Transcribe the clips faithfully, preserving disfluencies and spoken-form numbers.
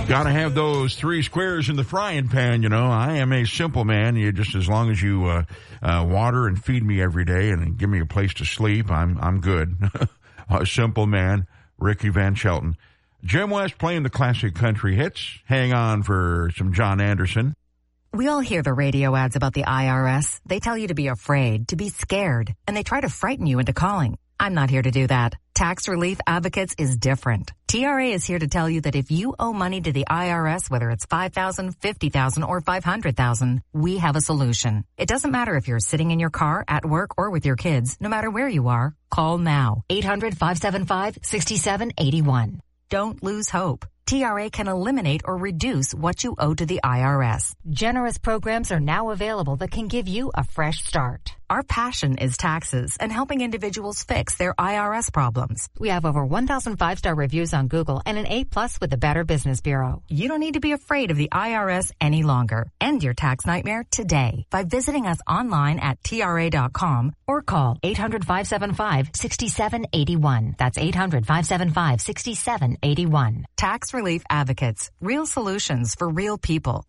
Gotta have those three squares in the frying pan, you know. I am a simple man. You just as long as you uh, uh, water and feed me every day and give me a place to sleep, I'm I'm good. A simple man, Ricky Van Shelton. Jim West playing the classic country hits. Hang on for some John Anderson. We all hear the radio ads about the I R S. They tell you to be afraid, to be scared, and they try to frighten you into calling. I'm not here to do that. Tax Relief Advocates is different. T R A is here to tell you that if you owe money to the I R S, whether it's five thousand dollars, fifty thousand dollars, or five hundred thousand dollars, we have a solution. It doesn't matter if you're sitting in your car, at work, or with your kids. No matter where you are, call now. eight hundred, five seven five, six seven eight one. Don't lose hope. T R A can eliminate or reduce what you owe to the I R S. Generous programs are now available that can give you a fresh start. Our passion is taxes and helping individuals fix their I R S problems. We have over one thousand five-star reviews on Google and an A plus with the Better Business Bureau. You don't need to be afraid of the I R S any longer. End your tax nightmare today by visiting us online at T R A dot com or call eight hundred, five seven five, six seven eight one. That's eight hundred, five seven five, six seven eight one. Tax Relief Advocates. Real solutions for real people.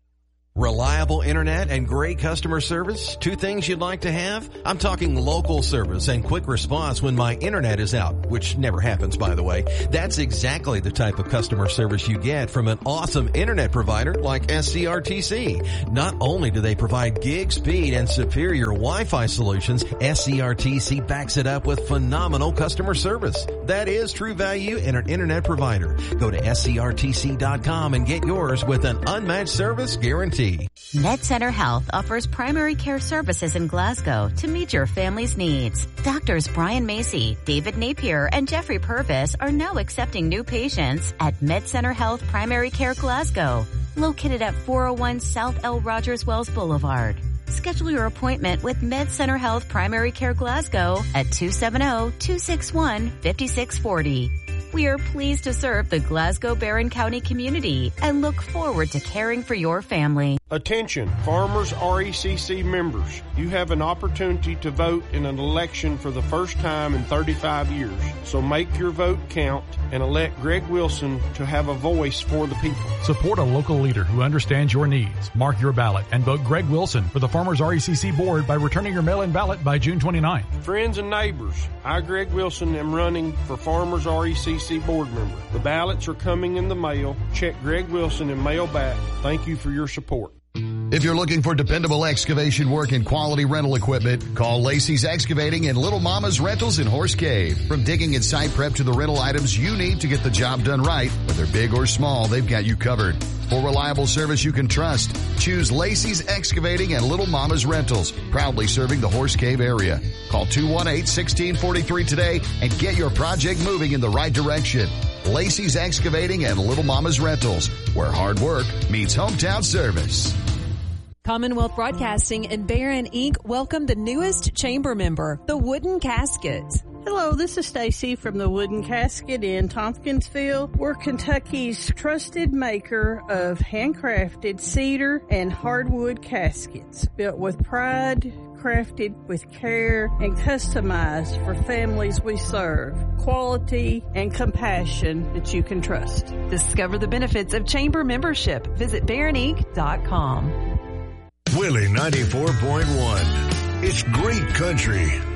Reliable internet and great customer service, two things you'd like to have? I'm talking local service and quick response when my internet is out, which never happens, by the way. That's exactly the type of customer service you get from an awesome internet provider like S C R T C. Not only do they provide gig speed and superior Wi-Fi solutions, S C R T C backs it up with phenomenal customer service. That is true value in an internet provider. Go to S C R T C dot com and get yours with an unmatched service guarantee. MedCenter Health offers primary care services in Glasgow to meet your family's needs. Doctors Brian Macy, David Napier, and Jeffrey Purvis are now accepting new patients at MedCenter Health Primary Care Glasgow, located at four oh one South L. Rogers Wells Boulevard. Schedule your appointment with MedCenter Health Primary Care Glasgow at two seven zero, two six one, five six four zero. We are pleased to serve the Glasgow Barron County community and look forward to caring for your family. Attention, Farmers R E C C members. You have an opportunity to vote in an election for the first time in thirty-five years. So make your vote count and elect Greg Wilson to have a voice for the people. Support a local leader who understands your needs. Mark your ballot and vote Greg Wilson for the Farmers R E C C board by returning your mail-in ballot by June twenty-ninth. Friends and neighbors, I, Greg Wilson, am running for Farmers R E C C board member. The ballots are coming in the mail. Check Greg Wilson and mail back. Thank you for your support. If you're looking for dependable excavation work and quality rental equipment, call Lacey's Excavating and Little Mama's Rentals in Horse Cave. From digging and site prep to the rental items you need to get the job done right, whether big or small, they've got you covered. For reliable service you can trust, choose Lacey's Excavating and Little Mama's Rentals, proudly serving the Horse Cave area. Call two one eight, one six four three today and get your project moving in the right direction. Lacey's Excavating and Little Mama's Rentals, where hard work meets hometown service. Commonwealth Broadcasting and Barron Incorporated welcome the newest chamber member, the Wooden Casket. Hello, this is Stacy from the Wooden Casket in Tompkinsville. We're Kentucky's trusted maker of handcrafted cedar and hardwood caskets, built with pride, crafted with care, and customized for families we serve. Quality and compassion that you can trust. Discover the benefits of chamber membership. Visit Barron Inc dot com. Willie ninety-four point one. It's great country.